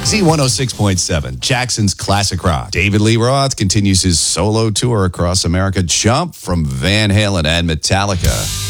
Z106.7, Jackson's Classic Rock. David Lee Roth continues his solo tour across America. Jump from Van Halen and Metallica.